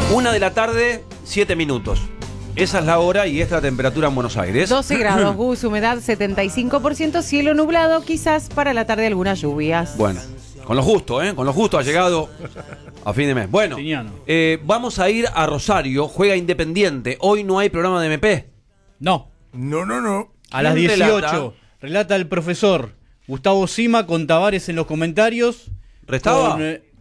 1 de la tarde, 7 minutos. Esa es la hora y esta es la temperatura en Buenos Aires. 12 grados, Gus, humedad 75%, cielo nublado, quizás para la tarde algunas lluvias. Bueno, con lo justo, Con lo justo ha llegado a fin de mes. Bueno, vamos a ir a Rosario, juega Independiente. Hoy no hay programa de MP. No. A las 18. Relata el profesor Gustavo Sima con Tavares en los comentarios. ¿Restaba?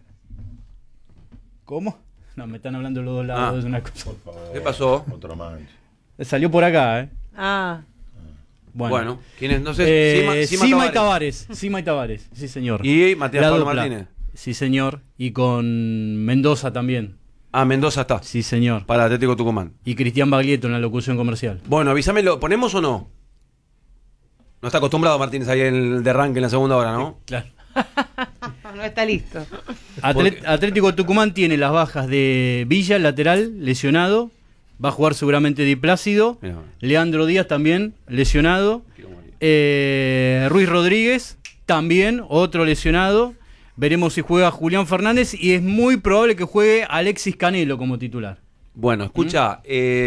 ¿Cómo? No, me están hablando los dos lados. Es una cosa. ¿Qué pasó? Otra mancha. Salió por acá, Bueno, ¿quién es? No sé. Sima y Tavares. Sima y Tavares, sí señor. ¿Y Matías Pablo dupla. Martínez? Sí señor. Y con Mendoza también. Ah, Mendoza está. Sí señor. Para Atlético Tucumán. Y Cristian Baglietto en la locución comercial. Bueno, avísame, ¿lo ponemos o no? No está acostumbrado Martínez ahí en el de arranque en la segunda hora, ¿no? Claro. No está listo. Atlético Tucumán tiene las bajas de Villa, lateral, lesionado. Va a jugar seguramente Di Plácido. Mirá. Leandro Díaz también, lesionado. Ruiz Rodríguez, también, otro lesionado. Veremos si juega Julián Fernández y es muy probable que juegue Alexis Canelo como titular. Bueno, escucha,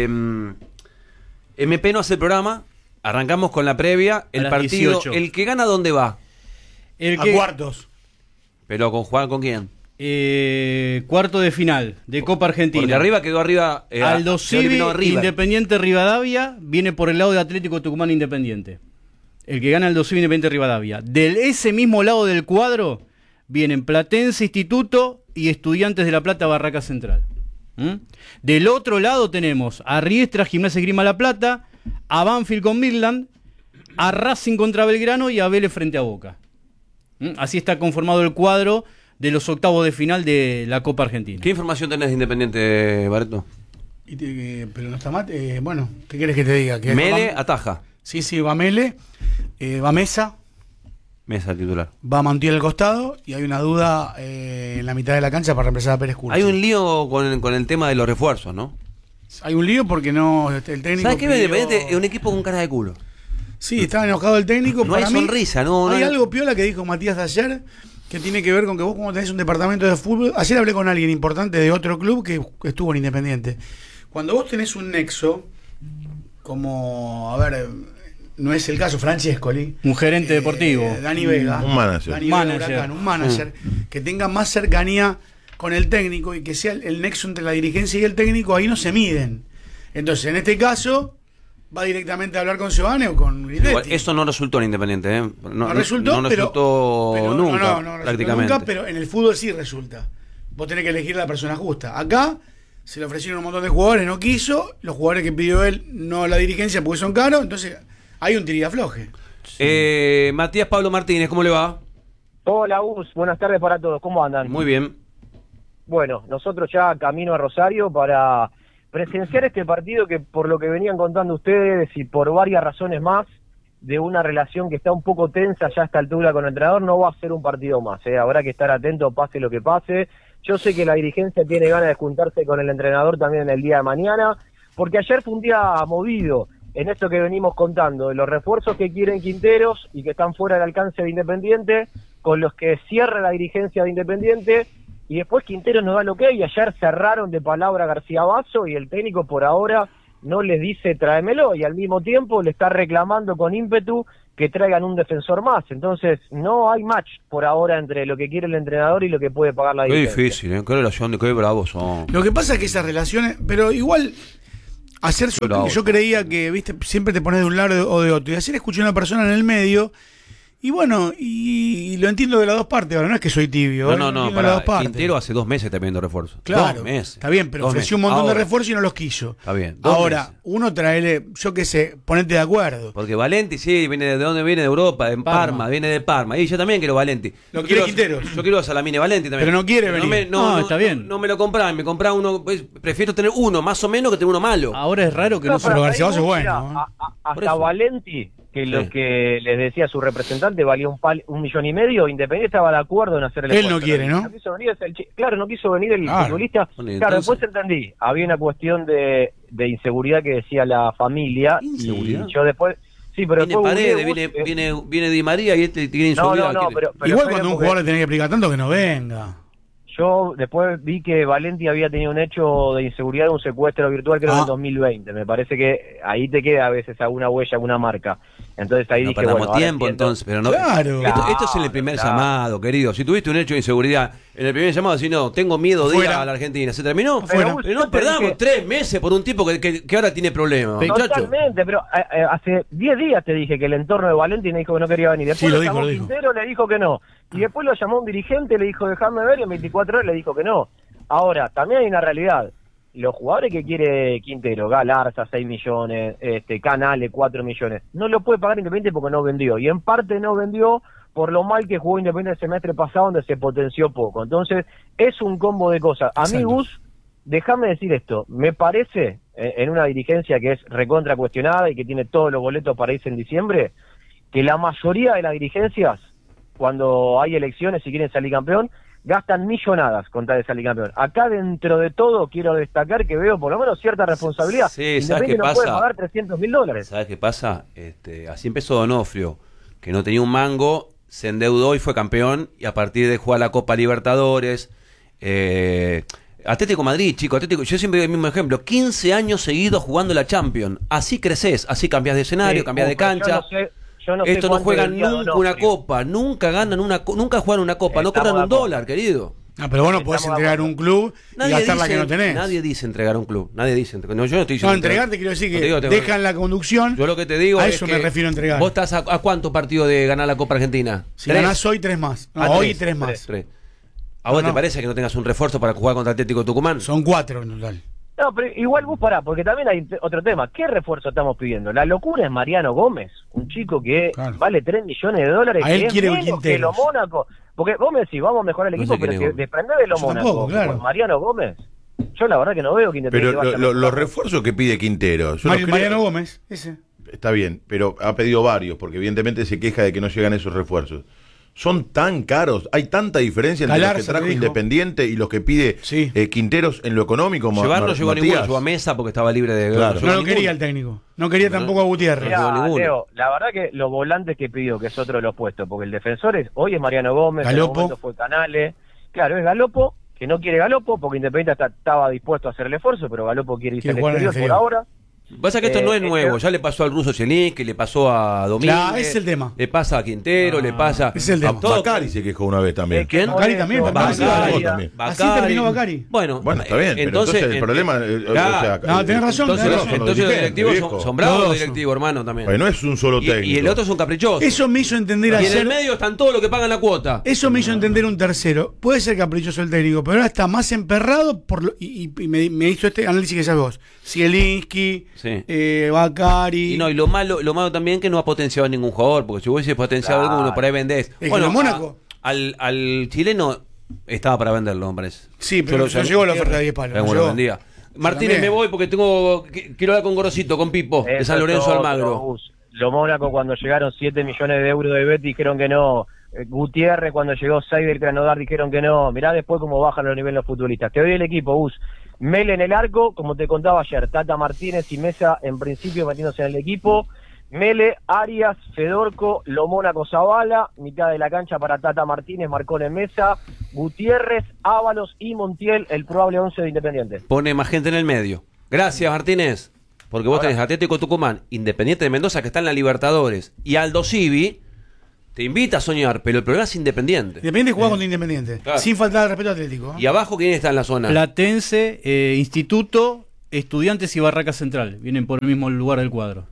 MP no hace el programa. Arrancamos con la previa. El las partido, 18. ¿el que gana dónde va? A cuartos. ¿Pero con quién? Cuarto de final de Copa Argentina. Porque arriba quedó arriba. Aldo se eliminó Civi, River. Independiente Rivadavia, viene por el lado de Atlético Tucumán Independiente. El que gana Aldo Civi, Independiente Rivadavia. Del ese mismo lado del cuadro vienen Platense, Instituto y Estudiantes de La Plata, Barraca Central. Del otro lado tenemos a Riestra, Gimnasia Esgrima La Plata, a Banfield con Midland, a Racing contra Belgrano y a Vélez frente a Boca. Así está conformado el cuadro de los octavos de final de la Copa Argentina. ¿Qué información tenés de Independiente, Barreto? Pero no está mal. Bueno, ¿qué querés que te diga? Que Mele ataja. Sí, va Mele, va Mesa, Titular. va Montiel al costado y hay una duda en la mitad de la cancha para reemplazar a Pérez Cursi. Hay un lío con el tema de los refuerzos, ¿no? Hay un lío porque no el técnico. ¿Sabes qué? Independiente es un equipo con cara de culo. Sí, estaba enojado el técnico. No hay sonrisa, no. Hay algo piola que dijo Matías ayer que tiene que ver con que vos, como tenés un departamento de fútbol. Ayer hablé con alguien importante de otro club que estuvo en Independiente. Cuando vos tenés un nexo, como, a ver, no es el caso, Francescoli, un gerente deportivo, Dani Vega, un manager, un manager que tenga más cercanía con el técnico y que sea el nexo entre la dirigencia y el técnico, ahí no se miden. Entonces, en este caso, va directamente a hablar con Giovanni o con Grindetti. Eso no resultó en Independiente, ¿eh? No resultó nunca, prácticamente. Nunca, pero en el fútbol sí resulta. Vos tenés que elegir la persona justa. Acá se le ofrecieron un montón de jugadores, no quiso. Los jugadores que pidió él, no la dirigencia porque son caros. Entonces, hay un tirirafloje. Sí. Matías Pablo Martínez, ¿cómo le va? Hola, Gus. Buenas tardes para todos. ¿Cómo andan? Muy bien. Bueno, nosotros ya camino a Rosario para presenciar este partido que, por lo que venían contando ustedes y por varias razones más, de una relación que está un poco tensa ya a esta altura con el entrenador, no va a ser un partido más. Habrá que estar atento, pase lo que pase. Yo sé que la dirigencia tiene ganas de juntarse con el entrenador también en el día de mañana, porque ayer fue un día movido en esto que venimos contando, de los refuerzos que quieren Quinteros y que están fuera del alcance de Independiente, con los que cierra la dirigencia de Independiente, y después Quinteros nos da lo que hay. Ayer cerraron de palabra García Basso y el técnico por ahora no les dice tráemelo, y al mismo tiempo le está reclamando con ímpetu que traigan un defensor más. Entonces no hay match por ahora entre lo que quiere el entrenador y lo que puede pagar la Qué dirigencia. difícil, qué relación, qué bravos son. Lo que pasa es que esas relaciones, pero igual ayer yo creía que, viste, siempre te pones de un lado o de otro, y ayer escuché a una persona en el medio. Y bueno, y lo entiendo de las dos partes. Ahora no es que soy tibio. No, para Quintero hace 2 meses está pidiendo refuerzos. Claro, 2 meses. Está bien, pero ofreció un montón de refuerzos y no los quiso. Está bien. Ahora, uno traele, yo qué sé, ponete de acuerdo. Porque Valenti, sí, viene de dónde viene, de Europa, de Parma, viene de Parma. Y yo también quiero Valenti. Lo quiere Quintero. Yo quiero a Salamine Valenti también. Pero no quiere venir. No, está bien. No me lo compran, me compran uno. Pues, prefiero tener uno más o menos que tener uno malo. Ahora es raro que no se pero García Basso es bueno. Hasta Valenti, que lo que les decía su representante valía $1,5 millones, Independiente estaba de acuerdo en hacer el esfuerzo. Él no quiere, ¿no? No quiso venir no quiso venir el futbolista. Bueno, claro, entonces... después entendí. Había una cuestión de inseguridad que decía la familia. ¿Inseguridad? Y yo después... Sí, pero viene Paredes, viene Di María y este tiene inseguridad. No, pero igual cuando un jugador le tiene que explicar tanto que no venga. Yo después vi que Valenti había tenido un hecho de inseguridad, un secuestro virtual, creo, en el 2020. Me parece que ahí te queda a veces alguna huella, alguna marca. Entonces ahí dije, perdamos bueno, tiempo, entonces, pero no. Claro. Esto es en el primer llamado, querido. Si tuviste un hecho de inseguridad en el primer llamado, si no, tengo miedo de ir a la Argentina, ¿se terminó? Afuera. Pero no perdamos 3 meses por un tipo que ahora tiene problemas. Muchacho. Totalmente, pero hace 10 días te dije que el entorno de Valenti me dijo que no quería venir. Después Sí, lo llamó Quintero, le dijo que no. Y después lo llamó un dirigente, le dijo dejame ver, y en 24 horas le dijo que no. Ahora, también hay una realidad. Los jugadores que quiere Quintero, Galarza, 6 millones, Canales, 4 millones, no lo puede pagar Independiente porque no vendió. Y en parte no vendió por lo mal que jugó Independiente el semestre pasado, donde se potenció poco. Entonces, es un combo de cosas. A mí, Gus, déjame decir esto. Me parece, en una dirigencia que es recontra cuestionada y que tiene todos los boletos para irse en diciembre, que la mayoría de las dirigencias, cuando hay elecciones y quieren salir campeón, gastan millonadas con tal de salir campeón. Acá, dentro de todo, quiero destacar que veo por lo menos cierta responsabilidad. Sí, ¿sabes qué no pasa? puede pagar $300.000. ¿Sabes qué pasa? Así empezó Donofrio, que no tenía un mango, se endeudó y fue campeón, y a partir de jugar la Copa Libertadores, Atlético Madrid, chico, yo siempre doy el mismo ejemplo, 15 años seguidos jugando la Champions, así creces, así cambias de escenario, cambias de cancha. Esto no juegan nunca una copa, nunca ganan nunca juegan una copa, no cobran un dólar, querido. Pero vos no podés entregar un club y gastar la que no tenés. Nadie dice entregar un club, nadie dice entregar. No, yo no estoy diciendo. No, entregarte quiero decir que dejan la conducción. Yo lo que te digo a es eso que me refiero a entregar. ¿Vos estás a cuántos partidos de ganar la Copa Argentina? Si ganás hoy, 3 más. No, hoy 3 más. ¿A vos te parece que no tengas un refuerzo para jugar contra Atlético Tucumán? Son 4 en total. No, pero igual vos pará, porque también hay otro tema. ¿Qué refuerzo estamos pidiendo? La locura es Mariano Gómez, un chico que vale $3 millones. A él que quiere es menos que lo Mónaco. Porque vos me decís, vamos a mejorar el equipo, pero que desprender de lo Mónaco por Mariano Gómez, yo la verdad que no veo que Independiente Pero los refuerzos que pide Quintero, Mariano Gómez, ese. Está bien, pero ha pedido varios, porque evidentemente se queja de que no llegan esos refuerzos. Son tan caros, hay tanta diferencia entre los que trajo Independiente y los que pide Quinteros en lo económico. Llevar no llegó a ninguno, llegó a Mesa porque estaba libre de... Claro. No lo quería el técnico, no quería tampoco a Gutiérrez. Mirá, Leo, la verdad que los volantes que pidió, que es otro de los puestos, porque el defensor hoy es Mariano Gómez, en el momento fue Canales, claro, es Galopo, que no quiere Galopo, porque Independiente estaba dispuesto a hacer el esfuerzo, pero Galopo quiere irse al exterior por ahora. Pasa que esto no es nuevo, ya le pasó al ruso Zielinski, le pasó a Domínguez, claro, es el tema. Le pasa a Quintero, le pasa es el tema. A Bacari se quejó una vez también. ¿Quién? Bacari también. Bacari. Así terminó Bacari. Bueno, está bien, entonces el problema... no, tenés razón. Entonces los directivos son bravos, los directivos, hermano, también. Bueno, no es un solo técnico. Y el otro es un caprichoso. Eso me hizo entender ayer. Y en el medio están todos los que pagan la cuota. Eso me hizo entender un tercero. Puede ser caprichoso el técnico, pero ahora está más emperrado y me hizo este análisis que sabes vos. Zielinski, Bacari. Y lo malo también que no ha potenciado a ningún jugador, porque si hubiese potenciado alguno, por ahí vendés. Bueno, Mónaco. Al chileno estaba para venderlo, me parece. Sí, pero no llegó la oferta de 10 palos. Lo vendía. Martínez, me voy porque quiero hablar con Gorosito, con Pipo, de San Lorenzo Almagro. Lo Mónaco, cuando llegaron 7 millones de euros de Betis, dijeron que no. Gutiérrez, cuando llegó 6 del Granodar, dijeron que no. Mirá después cómo bajan los niveles los futbolistas. Te doy el equipo, Gus. Mele en el arco, como te contaba ayer. Tata Martínez y Mesa, en principio, metiéndose en el equipo. Mele, Arias, Fedorco, Lo Mónaco, Zavala. Mitad de la cancha para Tata Martínez, Marcón en Mesa. Gutiérrez, Ábalos y Montiel, el probable 11 de Independiente. Pone más gente en el medio. Gracias, Martínez. Porque vos tenés Atlético Tucumán, Independiente de Mendoza, que está en la Libertadores, y Aldo Civi te invita a soñar, pero el problema es Independiente. Independiente juega contra Independiente, claro. Sin faltar al respeto Atlético. ¿Y abajo quién está en la zona? Platense, Instituto, Estudiantes y Barraca Central. Vienen por el mismo lugar del cuadro.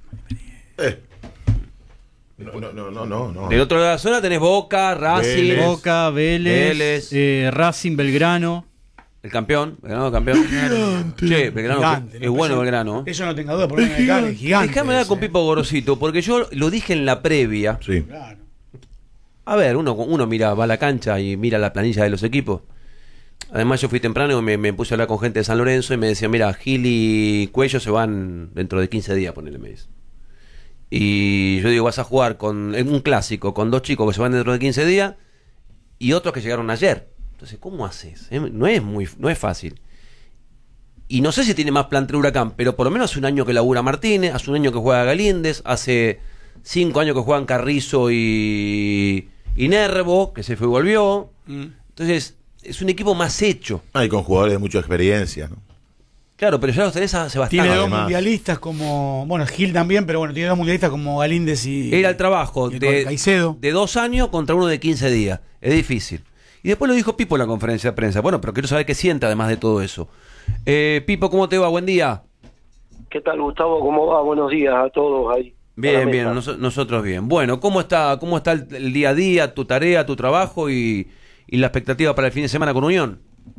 No. Del otro lado de la zona tenés Boca, Racing. Boca, Vélez. Racing, Belgrano. El campeón, Belgrano campeón. Che, Belgrano gigante, es bueno Belgrano. Eso no tenga duda, por es gigante. Déjame hablar con Pipo Gorosito, porque yo lo dije en la previa. Sí. Claro. A ver, uno mira, va a la cancha y mira la planilla de los equipos. Además yo fui temprano y me puse a hablar con gente de San Lorenzo y me decía, mira, Gil y Cuello se van dentro de 15 días, ponele, me dice. Y yo digo, vas a jugar con un clásico, con 2 chicos que se van dentro de 15 días y otros que llegaron ayer. Entonces, ¿cómo haces? No es fácil. Y no sé si tiene más plantel Huracán, pero por lo menos hace un año que labura Martínez, hace un año que juega Galíndez, hace 5 años que juegan Carrizo y Nervo, que se fue y volvió. Entonces, es un equipo más hecho. Hay con jugadores de mucha experiencia, ¿no? Claro, pero ya los tenés hace bastante. Tiene dos Además. mundialistas como, bueno, Gil también, pero bueno, tiene dos mundialistas como Galíndez y Era el trabajo y de Caicedo. 2 años contra uno de 15 días. Es difícil. Y después lo dijo Pipo en la conferencia de prensa. Bueno, pero quiero saber qué siente además de todo eso. Pipo, ¿cómo te va? Buen día. ¿Qué tal, Gustavo? ¿Cómo va? Buenos días a todos ahí. Bien, bien, nosotros bien. Bueno, ¿cómo está el día a día, tu tarea, tu trabajo y la expectativa para el fin de semana con Unión?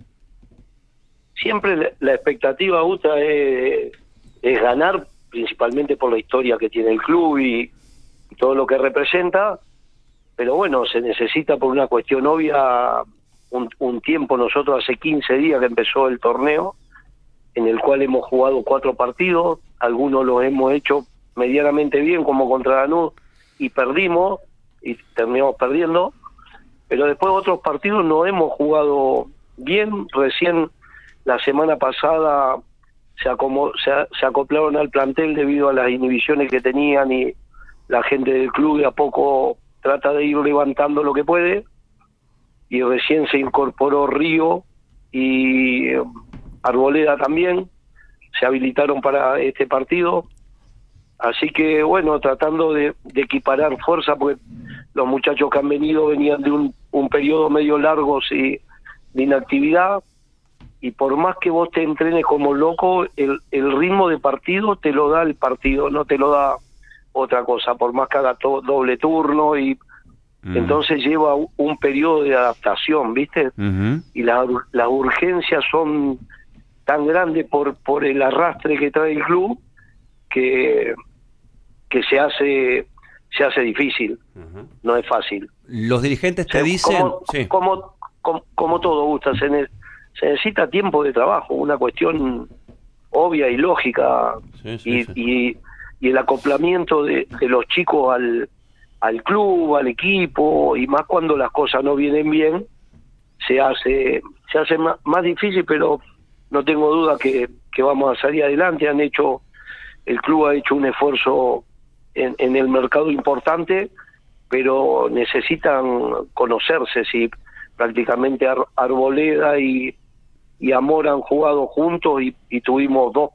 Siempre la expectativa, Gusta, es ganar, principalmente por la historia que tiene el club y todo lo que representa, pero bueno, se necesita por una cuestión obvia un tiempo. Nosotros hace 15 días que empezó el torneo, en el cual hemos jugado 4 partidos, algunos los hemos hecho medianamente bien, como contra Lanús, y perdimos, y terminamos perdiendo, pero después otros partidos no hemos jugado bien. Recién la semana pasada se acoplaron al plantel debido a las inhibiciones que tenían, y la gente del club de a poco trata de ir levantando lo que puede, y recién se incorporó Río y Arboleda también, se habilitaron para este partido, así que bueno, tratando de equiparar fuerza, porque los muchachos que han venido venían de un periodo medio largo de inactividad, y por más que vos te entrenes como loco, el ritmo de partido te lo da el partido, no te lo da otra cosa, por más que haga doble turno, y entonces lleva un periodo de adaptación, ¿viste? Y las urgencias son tan grandes por el arrastre que trae el club que se hace difícil, no es fácil. Los dirigentes te dicen... Como todo, Gusta, se necesita tiempo de trabajo, una cuestión obvia y lógica, y el acoplamiento de los chicos al club, al equipo, y más cuando las cosas no vienen bien, se hace más difícil, pero no tengo duda que vamos a salir adelante. El club ha hecho un esfuerzo en el mercado importante, pero necesitan conocerse. Si prácticamente Arboleda y Amor han jugado juntos y tuvimos 2,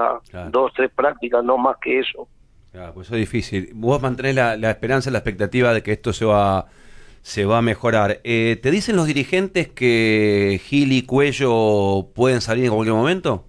3 prácticas, no más que eso. Claro, pues eso es difícil. Vos mantenés la esperanza, la expectativa de que esto se va a mejorar. ¿Te dicen los dirigentes que Gil y Cuello pueden salir en cualquier momento?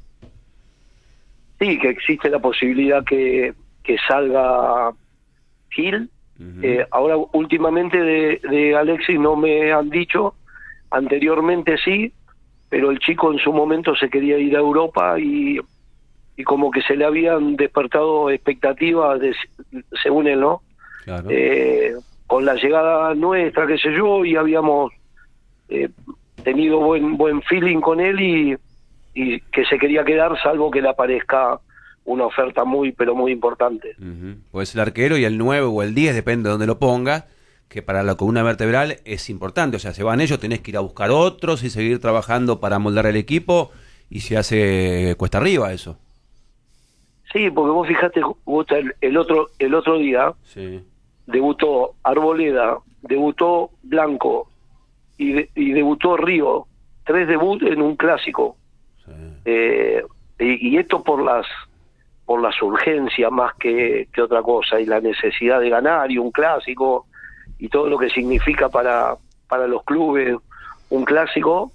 Sí, que existe la posibilidad que salga Gil. Ahora, últimamente de Alexis no me han dicho, anteriormente sí, pero el chico en su momento se quería ir a Europa y como que se le habían despertado expectativas, según él, ¿no? Claro. Con la llegada nuestra, qué sé yo, y habíamos tenido buen feeling con él, y que se quería quedar, salvo que le aparezca una oferta pero muy importante. Pues el arquero y el 9 o el 10, depende de dónde lo pongas, que para la columna vertebral es importante. O sea, se van ellos, tenés que ir a buscar otros y seguir trabajando para moldar el equipo, y se hace cuesta arriba eso. Sí, porque vos fijate, el otro día debutó Arboleda, debutó Blanco y debutó Río, 3 debuts en un clásico. Y esto por las urgencias más que otra cosa, y la necesidad de ganar, y un clásico, y todo lo que significa para los clubes un clásico.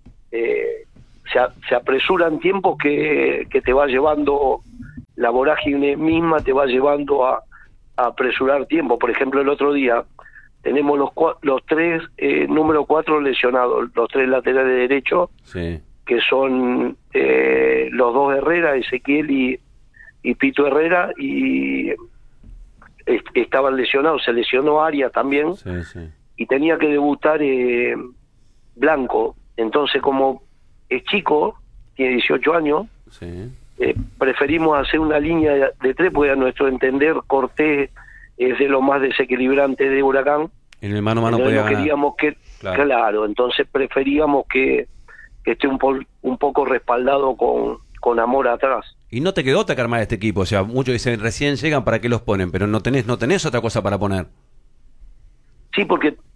Se apresuran tiempos que te va llevando, la vorágine misma te va llevando a apresurar tiempo. Por ejemplo, el otro día tenemos los 3 número 4 lesionados, los 3 laterales derechos, que son los 2 Herrera, Ezequiel y Pito Herrera, y estaban lesionados. Se lesionó Arias también, y tenía que debutar Blanco. Entonces, como es chico, tiene 18 años, preferimos hacer una línea de 3, porque a nuestro entender Cortés es de lo más desequilibrante de Huracán. En el mano a mano podía ganar. Queríamos claro, entonces preferíamos que esté un poco respaldado con Amor atrás. Y no te quedó otra que armar este equipo. O sea, muchos dicen recién llegan, ¿para qué los ponen? Pero no tenés otra cosa para poner. Sí, porque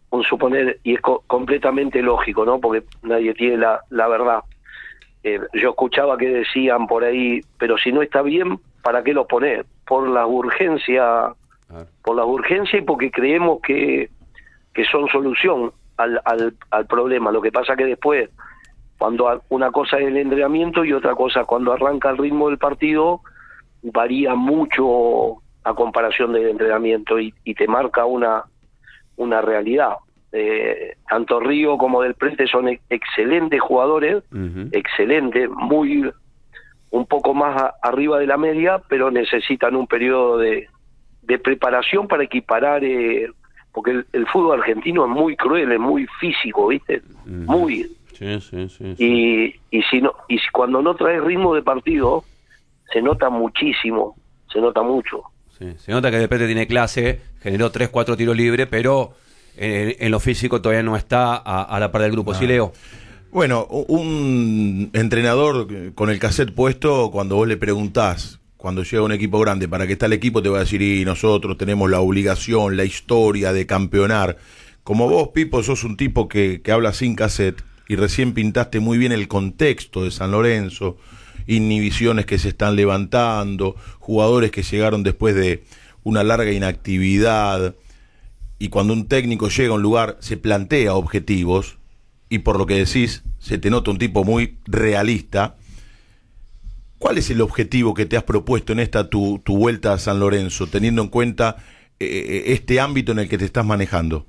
un suponer, y es completamente lógico, ¿no? Porque nadie tiene la verdad. Yo escuchaba que decían por ahí, pero si no está bien, ¿para qué lo poner? Por la urgencia y porque creemos que son solución al problema. Lo que pasa que después, cuando una cosa es el entrenamiento y otra cosa cuando arranca el ritmo del partido, varía mucho a comparación del entrenamiento y te marca una realidad. Tanto Río como Del Prete son excelentes jugadores, excelentes, un poco más arriba de la media, pero necesitan un periodo de preparación para equiparar, porque el fútbol argentino es muy cruel, es muy físico, ¿viste? Muy. Sí. Y cuando no traes ritmo de partido, se nota muchísimo, se nota mucho. Sí, se nota que Del Prete tiene clase, generó 3-4 tiros libres, pero en lo físico todavía no está a la par del grupo. ¿Sí, Leo? Bueno, un entrenador con el cassette puesto, cuando vos le preguntás, cuando llega un equipo grande, ¿para qué está el equipo? Te va a decir, y nosotros tenemos la obligación, la historia de campeonar. Como vos, Pipo, sos un tipo que habla sin cassette y recién pintaste muy bien el contexto de San Lorenzo, inhibiciones que se están levantando, jugadores que llegaron después de una larga inactividad, y cuando un técnico llega a un lugar se plantea objetivos, y por lo que decís, se te nota un tipo muy realista. ¿Cuál es el objetivo que te has propuesto en esta tu vuelta a San Lorenzo, teniendo en cuenta este ámbito en el que te estás manejando?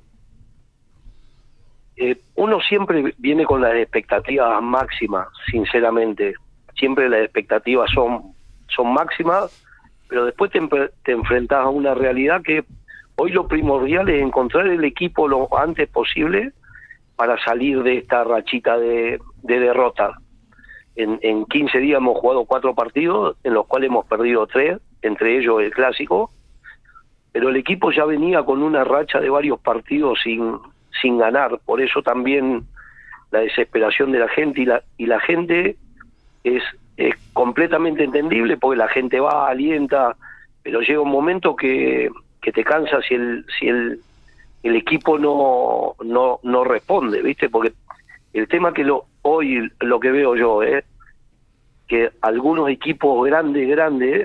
Uno siempre viene con las expectativas máximas, sinceramente. Siempre las expectativas son máximas, pero después te enfrentas a una realidad que hoy lo primordial es encontrar el equipo lo antes posible para salir de esta rachita de derrota. En 15 días hemos jugado 4 partidos, en los cuales hemos perdido 3, entre ellos el clásico, pero el equipo ya venía con una racha de varios partidos sin ganar. Por eso también la desesperación de la gente, y la gente es completamente entendible, porque la gente va, alienta, pero llega un momento que te cansa si el equipo no responde, ¿viste? Porque el tema que hoy lo que veo yo es que algunos equipos grandes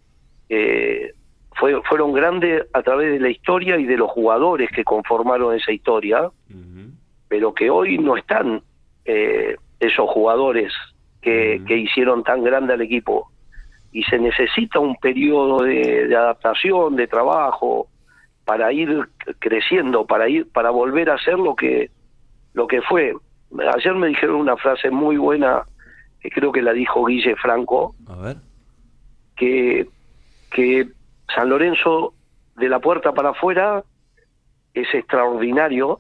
fueron grandes a través de la historia y de los jugadores que conformaron esa historia, pero que hoy no están esos jugadores que hicieron tan grande al equipo, y se necesita un periodo de adaptación, de trabajo, para ir creciendo, para volver a ser lo que fue. Ayer me dijeron una frase muy buena, que creo que la dijo Guille Franco, a ver, que San Lorenzo de la puerta para afuera es extraordinario,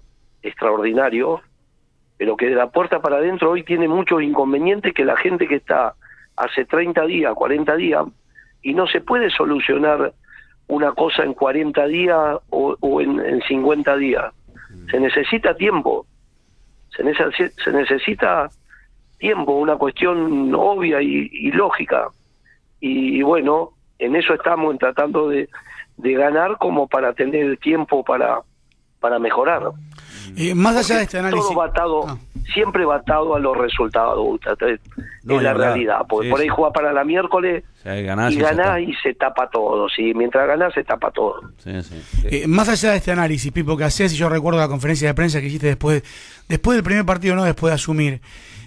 pero que de la puerta para adentro hoy tiene muchos inconvenientes que la gente que está hace 30 días, 40 días, y no se puede solucionar una cosa en 40 días o en 50 días. Se necesita tiempo. Se necesita tiempo, una cuestión obvia y lógica. Y bueno, en eso estamos tratando de ganar, como para tener el tiempo para mejorar. Más allá de este análisis, todo va atado, siempre va atado a los resultados, es la realidad, porque por ahí juega para la miércoles, ganás y se tapa todo, ¿sí? Mientras ganás se tapa todo. Más allá de este análisis, Pipo, que hacés, y yo recuerdo la conferencia de prensa que hiciste después del primer partido, no después de asumir,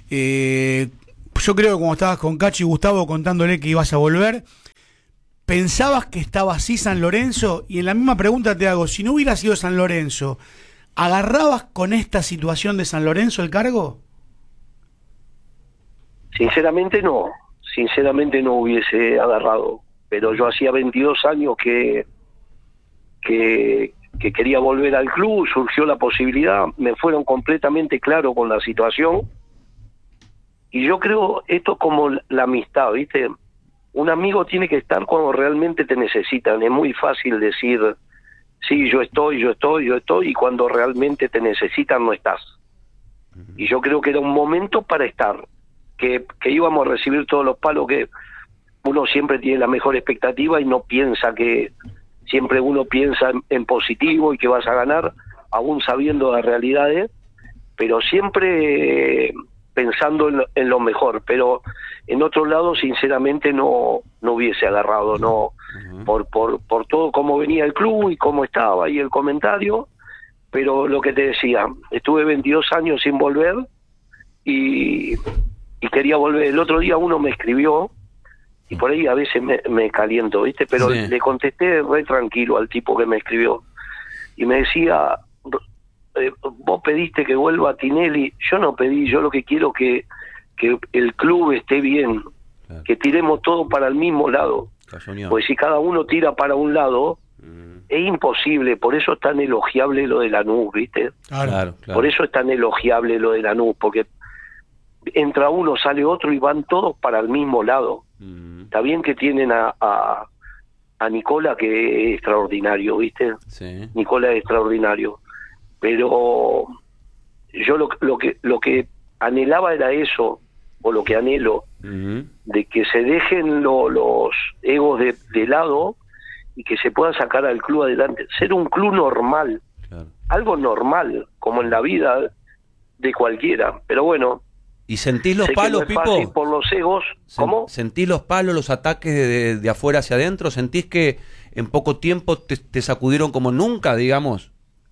yo creo que cuando estabas con Cacho y Gustavo contándole que ibas a volver, ¿pensabas que estaba así San Lorenzo? Y en la misma pregunta te hago, si no hubiera sido San Lorenzo, ¿agarrabas con esta situación de San Lorenzo el cargo? Sinceramente no hubiese agarrado, pero yo hacía 22 años que quería volver al club, surgió la posibilidad, me fueron completamente claros con la situación, y yo creo esto es como la amistad, ¿viste? Un amigo tiene que estar cuando realmente te necesitan. Es muy fácil decir, sí, yo estoy, y cuando realmente te necesitan no estás. Y yo creo que era un momento para estar, que íbamos a recibir todos los palos, que uno siempre tiene la mejor expectativa y no piensa siempre uno piensa en positivo y que vas a ganar, aún sabiendo las realidades, pero siempre pensando en lo mejor. Pero en otro lado, sinceramente, no hubiese agarrado, no, por todo cómo venía el club y cómo estaba y el comentario. Pero lo que te decía, estuve 22 años sin volver y quería volver. El otro día uno me escribió, y por ahí a veces me caliento, ¿viste? Pero sí, le contesté re tranquilo al tipo que me escribió. Y me decía, vos pediste que vuelva Tinelli. Yo no pedí, yo lo que quiero que el club esté bien, claro, que tiremos todo para el mismo lado. Casoñón. Pues si cada uno tira para un lado, es imposible. Por eso es tan elogiable lo de Lanús, ¿viste? Claro, claro. Por eso es tan elogiable lo de Lanús, porque entra uno, sale otro y van todos para el mismo lado. Está bien que tienen a Nicola, que es extraordinario, ¿viste? Sí. Nicola es extraordinario. Pero yo lo que anhelaba era eso, o lo que anhelo, de que se dejen los egos de lado y que se pueda sacar al club adelante. Ser un club normal, Claro. algo normal, como en la vida de cualquiera. Pero bueno, ¿Y sentís los sé que palos, no es fácil Pipo? por los egos. ¿Cómo? ¿Sentís los palos, los ataques de afuera hacia adentro? ¿Sentís que en poco tiempo te sacudieron como nunca, digamos?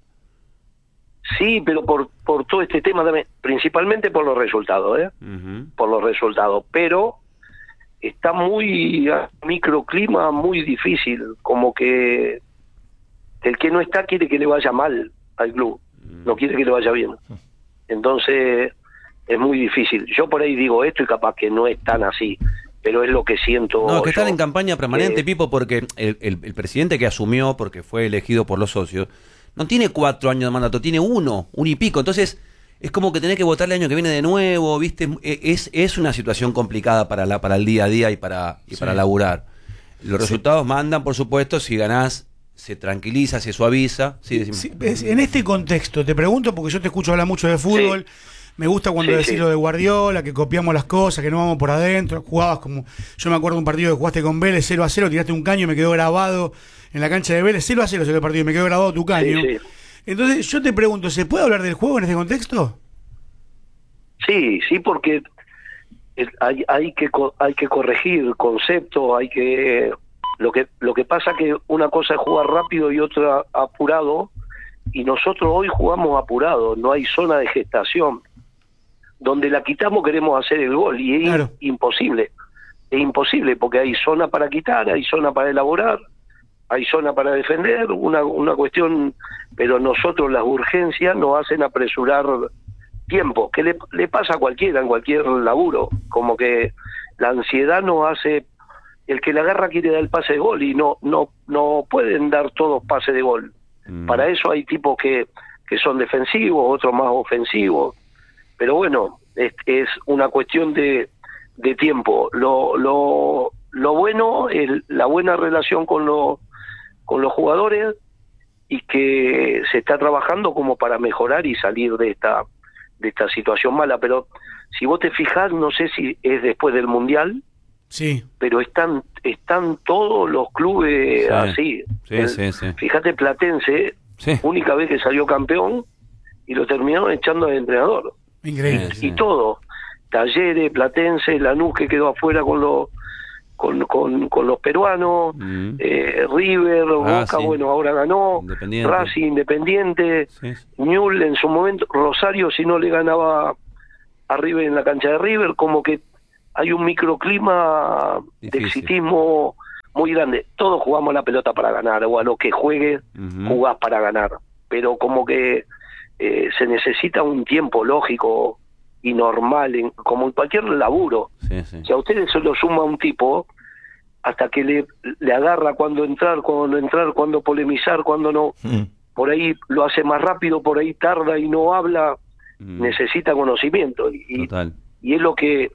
Sí, pero por todo este tema también, principalmente por los resultados, por los resultados, pero está muy microclima, muy difícil, como que el que no está quiere que le vaya mal al club, no quiere que le vaya bien. Entonces es muy difícil. Yo por ahí digo esto y capaz que no es tan así, pero es lo que siento. No, que están yo, en campaña permanente, que- Pipo, porque el presidente que asumió, porque fue elegido por los socios, no tiene 4 años de mandato, tiene uno y pico. Entonces, es como que tenés que votar el año que viene de nuevo, ¿viste? Es una situación complicada para el día a día y para laburar. Los resultados mandan, por supuesto, si ganás, se tranquiliza, se suaviza. Sí, decime. Sí, en este contexto, te pregunto, porque yo te escucho hablar mucho de fútbol. Me gusta cuando Sí, decís sí. lo de Guardiola, que copiamos las cosas, que no vamos por adentro. Jugabas como. Yo me acuerdo de un partido que jugaste con Vélez 0-0, tiraste un caño y me quedó grabado en la cancha de Vélez. 0-0 salió el partido y me quedó grabado tu caño. Sí, sí. Entonces, yo te pregunto, ¿se puede hablar del juego en este contexto? Sí, porque hay que corregir conceptos, hay que lo que pasa que una cosa es jugar rápido y otra apurado, y nosotros hoy jugamos apurado, no hay zona de gestación. Donde la quitamos queremos hacer el gol y es Claro. imposible. Es imposible porque hay zona para quitar, hay zona para elaborar, hay zona para defender, una cuestión, pero nosotros las urgencias nos hacen apresurar tiempo, que le pasa a cualquiera en cualquier laburo, como que la ansiedad nos hace, el que la agarra quiere dar el pase de gol y no pueden dar todos pases de gol. Para eso hay tipos que son defensivos, otros más ofensivos, pero bueno, es una cuestión de tiempo. Lo bueno es la buena relación con los jugadores y que se está trabajando como para mejorar y salir de esta situación mala. Pero si vos te fijás, no sé si es después del Mundial, Sí. pero están todos los clubes Sí. así. Sí. Fíjate, Platense, Sí. única vez que salió campeón y lo terminaron echando al entrenador. Increíble. Sí. Y todo, Talleres, Platense, Lanús que quedó afuera con los peruanos, River, Boca, Racing. bueno, ahora ganó, Independiente. Racing, Independiente, Sí. Newell en su momento, Rosario si no le ganaba a River en la cancha de River, como que hay un microclima de Difícil. exitismo muy grande. Todos jugamos la pelota para ganar, o a lo que juegues, jugás para ganar, pero como que se necesita un tiempo lógico y normal, como en cualquier laburo. Sí. Si a ustedes se lo suma un tipo, hasta que le agarra cuándo entrar, cuándo no entrar, cuándo polemizar, cuándo no, por ahí lo hace más rápido, por ahí tarda y no habla, necesita conocimiento. Y Total. es lo que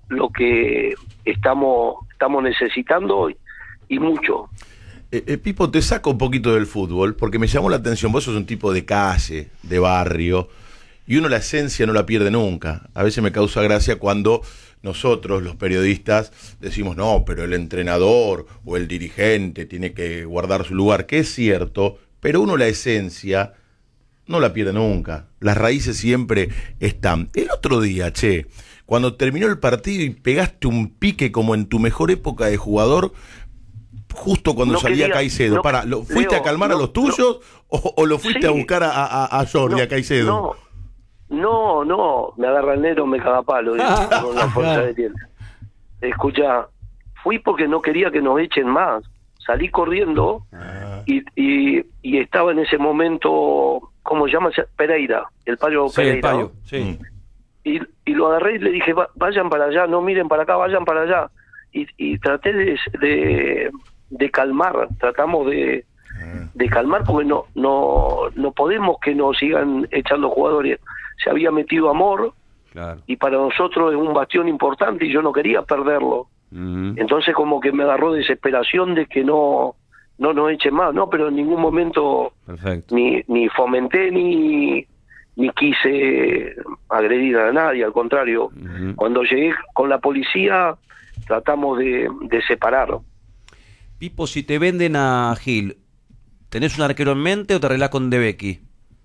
estamos necesitando y mucho. Pipo, te saco un poquito del fútbol porque me llamó la atención. Vos sos un tipo de calle, de barrio, y uno la esencia no la pierde nunca. A veces me causa gracia cuando nosotros, los periodistas, decimos, no, pero el entrenador o el dirigente tiene que guardar su lugar, que es cierto, pero uno la esencia no la pierde nunca. Las raíces siempre están. El otro día, cuando terminó el partido y pegaste un pique como en tu mejor época de jugador, justo cuando salía Caicedo. ¿Fuiste a calmar a los tuyos o lo fuiste a buscar a Jordi, a Caicedo? No, me agarra el negro, me caga a palo con la fuerza de tiempo. Escucha, fui porque no quería que nos echen más. Salí corriendo y estaba en ese momento, ¿cómo se llama? Pereira, el Payo Pereira. El Payo, sí. Y lo agarré y le dije, vayan para allá, no miren para acá, vayan para allá. Y traté de calmar, tratamos de calmar porque no podemos que nos sigan echando jugadores. Se había metido Amor, claro, y para nosotros es un bastión importante y yo no quería perderlo. Entonces como que me agarró desesperación de que no nos echen más, no, pero en ningún momento ni fomenté ni quise agredir a nadie, al contrario. Cuando llegué con la policía tratamos de separar. Pipo, si te venden a Gil, ¿tenés un arquero en mente o te arreglás con De Becchi?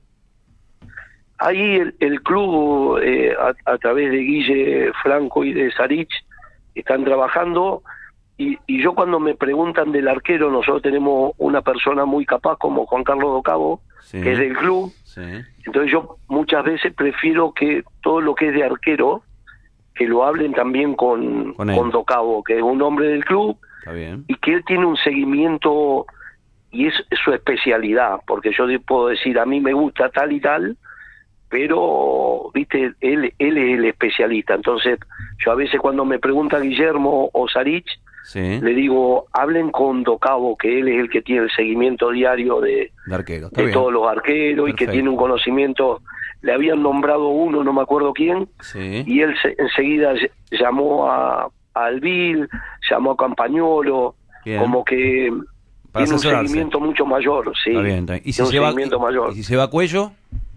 Ahí el club, a través de Guille Franco y de Sarich, están trabajando, y yo cuando me preguntan del arquero, nosotros tenemos una persona muy capaz como Juan Carlos Docabo, que es del club, entonces yo muchas veces prefiero que todo lo que es de arquero, que lo hablen también con Docabo, que es un hombre del club, y que él tiene un seguimiento, y es su especialidad, porque yo puedo decir, a mí me gusta tal y tal, pero, viste, él es el especialista. Entonces, yo a veces cuando me pregunta Guillermo o Sarich, le digo, hablen con Docabo, que él es el que tiene el seguimiento diario de todos los arqueros. Perfecto. Y que tiene un conocimiento. Le habían nombrado uno, no me acuerdo quién, y él enseguida llamó a Albil, llamó a Campagnolo, como que tiene un seguimiento mucho mayor. Está bien. ¿Y si se va Cuello?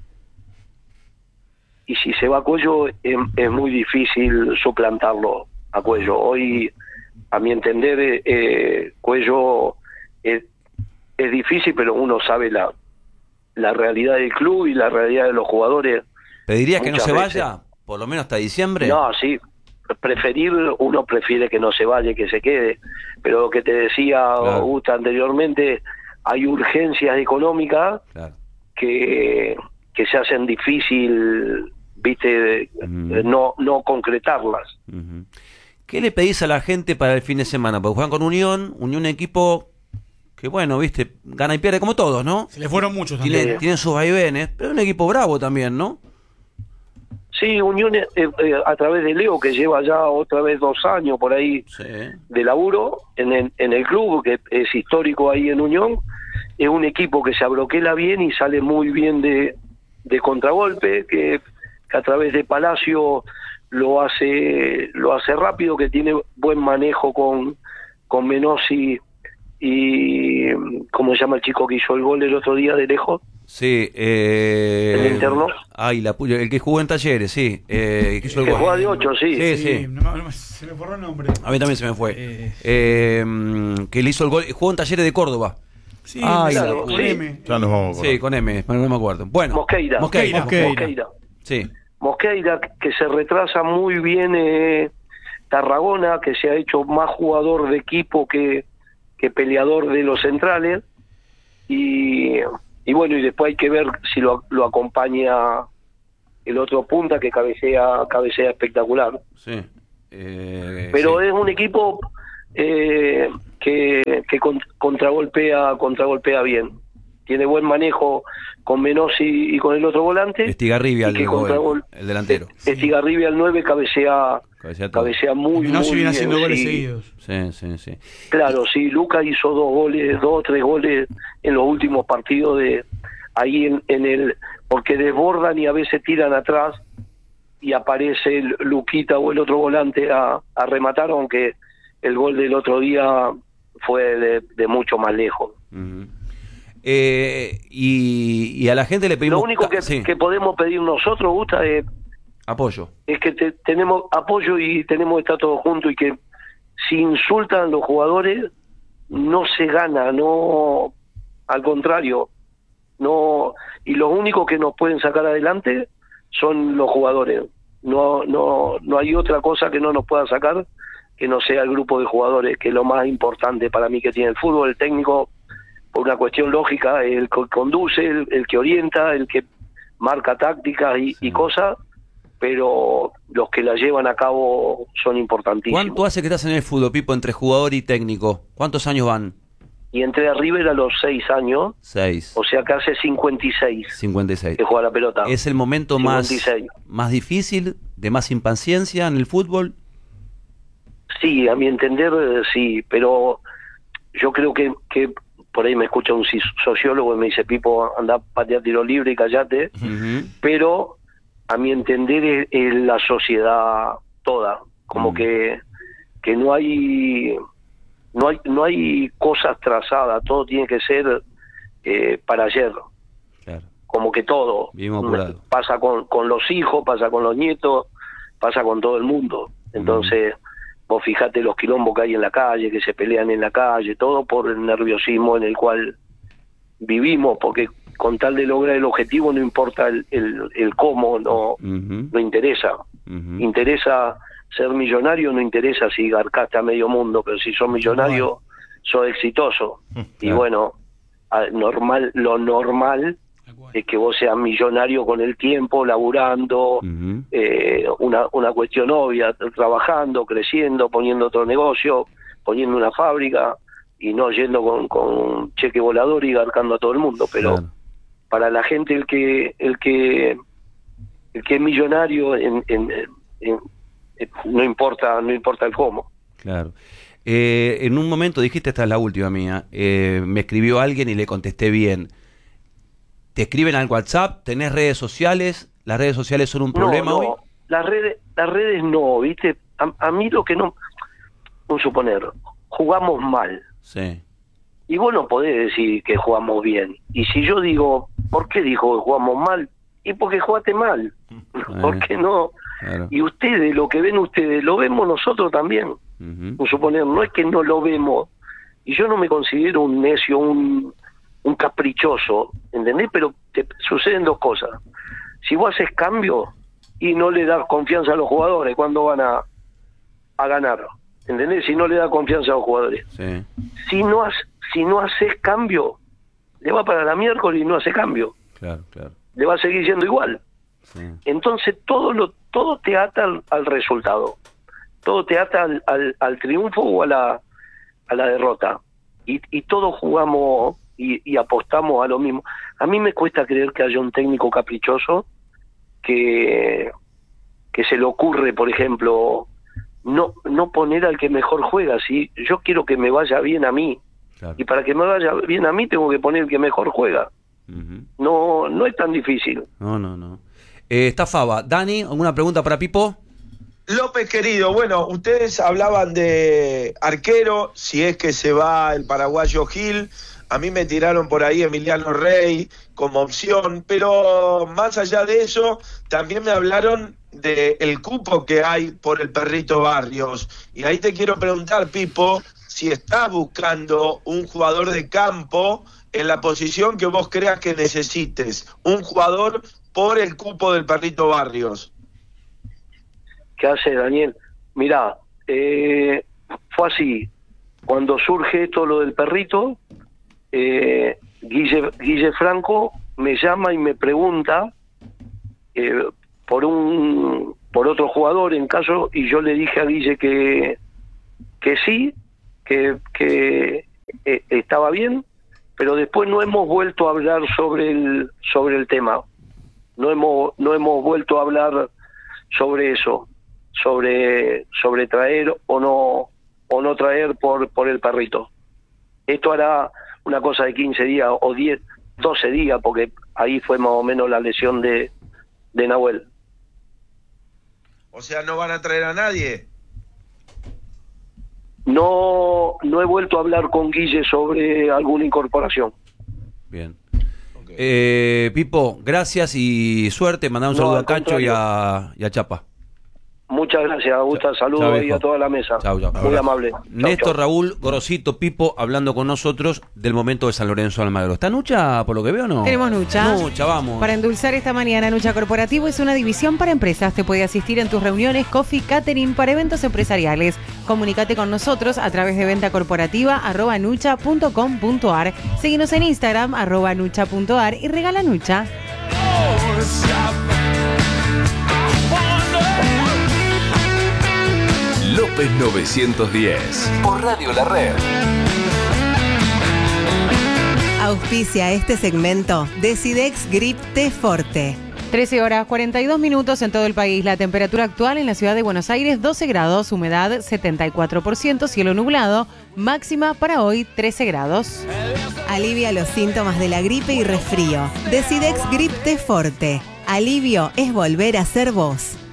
Y si se va a Cuello, es muy difícil suplantarlo a Cuello. Hoy, a mi entender, Cuello es difícil, pero uno sabe la realidad del club y la realidad de los jugadores. ¿Pedirías que no se vaya, por lo menos hasta diciembre? No, sí. Uno prefiere que no se vaya y que se quede. Pero lo que te decía Augusto anteriormente, hay urgencias económicas que se hacen difícil, viste, no concretarlas. ¿Qué le pedís a la gente para el fin de semana? Porque juegan con Unión equipo que, bueno, viste, gana y pierde como todos, ¿no? Se le fueron muchos también. Tienen sus vaivenes, pero es un equipo bravo también, ¿no? Sí, Unión, a través de Leo, que lleva ya otra vez 2 años por ahí de laburo en el club, que es histórico ahí en Unión, es un equipo que se abroquela bien y sale muy bien de contragolpe, que a través de Palacio lo hace rápido, que tiene buen manejo con Menossi y ¿cómo se llama el chico que hizo el gol el otro día de lejos? Sí, el interno. El que jugó en Talleres, sí. Que juega de 8, sí. Sí. Se me borró el nombre. A mí también se me fue. Que le hizo el gol. Jugó en Talleres de Córdoba. Sí, claro, con M. Ya nos vamos con M, no me acuerdo. Bueno, Mosqueira. Sí. Mosqueira, que se retrasa muy bien. Tarragona, que se ha hecho más jugador de equipo que peleador de los centrales. Y bueno, y después hay que ver si lo acompaña el otro punta, que cabecea espectacular. Sí. Pero es un equipo que contragolpea bien. Tiene buen manejo con Menossi y con el otro volante. Estigarribia, el delantero. Estigarribia, el 9, cabecea muy bien. Menossi viene haciendo goles seguidos. Sí. Claro, sí, Lucas hizo 2 o 3 goles en los últimos partidos ahí en el, porque desbordan y a veces tiran atrás y aparece el Luquita o el otro volante a rematar, aunque el gol del otro día fue de mucho más lejos. Y a la gente le pedimos... Lo único que podemos pedir nosotros, Gusta, es apoyo. Es que tenemos apoyo y tenemos que estar todos juntos, y que si insultan a los jugadores no se gana, no, al contrario, No, y los únicos que nos pueden sacar adelante son los jugadores. No hay otra cosa que no nos pueda sacar que no sea el grupo de jugadores, que es lo más importante para mí que tiene el fútbol. El técnico, por una cuestión lógica, el que conduce, el que orienta, el que marca tácticas y cosas, pero los que la llevan a cabo son importantísimos. ¿Cuánto hace que estás en el fútbol, Pipo, entre jugador y técnico? ¿Cuántos años van? Y entré a River a los 6 años, 6. o sea que hace 56 que juega la pelota. ¿Es el momento 56. más difícil, de más impaciencia en el fútbol? Sí, a mi entender, sí, pero yo creo que por ahí me escucha un sociólogo y me dice, Pipo, anda a patear tiro libre y callate, pero a mi entender es la sociedad toda, como que no hay cosas trazadas, todo tiene que ser para ayer. Claro. Como que todo pasa con los hijos, pasa con los nietos, pasa con todo el mundo. Entonces, vos fijate los quilombos que hay en la calle, que se pelean en la calle, todo por el nerviosismo en el cual vivimos, porque con tal de lograr el objetivo no importa el cómo, no interesa. Interesa ser millonario, no interesa si garcaste a medio mundo, pero si sos millonario, sos exitoso. Y bueno, lo normal es que vos seas millonario con el tiempo, laburando, una cuestión obvia, trabajando, creciendo, poniendo otro negocio, poniendo una fábrica, y no yendo con cheque volador y garcando a todo el mundo. Pero para la gente el que es millonario no importa el cómo. Claro. En un momento dijiste, esta es la última mía, me escribió alguien y le contesté bien. ¿Te escriben al WhatsApp? ¿Tenés redes sociales? ¿Las redes sociales son un problema hoy? Las redes no, ¿viste? A mí lo que no... Un suponer, jugamos mal. Sí. Y vos no podés decir que jugamos bien. Y si yo digo, ¿por qué dijo que jugamos mal? Y porque jugaste mal. ¿Por qué no? Claro. Y ustedes, lo que ven ustedes, lo vemos nosotros también. Un suponer, no es que no lo vemos. Y yo no me considero un necio, un caprichoso, ¿entendés? Pero suceden dos cosas. Si vos haces cambio y no le das confianza a los jugadores, ¿cuándo van a ganar? ¿Entendés? Si no le das confianza a los jugadores. Sí. Si no haces cambio, le va para la miércoles y no hace cambio. Claro. Le va a seguir siendo igual. Sí. Entonces todo te ata al resultado. Todo te ata al triunfo o a la derrota. Y todos jugamos y apostamos a lo mismo. A mí me cuesta creer que haya un técnico caprichoso que se le ocurre, por ejemplo, no poner al que mejor juega. ¿Sí? Yo quiero que me vaya bien a mí. Claro. Y para que me vaya bien a mí tengo que poner el que mejor juega. No es tan difícil. No. Está Faba. Dani, ¿alguna pregunta para Pipo? López, querido, bueno, ustedes hablaban de arquero, si es que se va el paraguayo Gil. A mí me tiraron por ahí Emiliano Rey como opción, pero más allá de eso, también me hablaron del cupo que hay por el Perrito Barrios. Y ahí te quiero preguntar, Pipo, si estás buscando un jugador de campo en la posición que vos creas que necesites, un jugador por el cupo del Perrito Barrios. ¿Qué hace, Daniel? Mirá, fue así. Cuando surge esto, lo del Perrito, Guille Franco me llama y me pregunta por otro jugador en caso, y yo le dije a Guille que sí, que estaba bien, pero después no hemos vuelto a hablar sobre el tema. No hemos vuelto a hablar sobre eso, sobre traer o no traer por el Perrito. Esto hará una cosa de 15 días o 10, 12 días, porque ahí fue más o menos la lesión de Nahuel. O sea, ¿no van a traer a nadie? No he vuelto a hablar con Guille sobre alguna incorporación. Bien. Okay. Pipo, gracias y suerte. Mandá un saludo a Cacho y a Chapa. Muchas gracias, Augusta. Saludos Chau, ahí viejo. a toda la mesa. Chau, chau. Muy amable. Chau, Néstor, chau. Raúl, Gorosito, Pipo, hablando con nosotros del momento de San Lorenzo Almagro. ¿Está Nucha, por lo que veo, no? Tenemos Nucha. Nucha, vamos. Para endulzar esta mañana, Nucha Corporativo es una división para empresas. Te puede asistir en tus reuniones, coffee, catering para eventos empresariales. Comunícate con nosotros a través de venta corporativa @nucha.com.ar. Síguenos en Instagram @nucha.ar y regala Nucha. López 910 por Radio La Red. Auspicia este segmento Decidex Grip T Forte. 13 horas 42 minutos en todo el país. La temperatura actual en la ciudad de Buenos Aires 12 grados, humedad 74%, cielo nublado, máxima para hoy 13 grados. Alivia los síntomas de la gripe y resfrío. Decidex Grip T Forte. Alivio es volver a ser vos.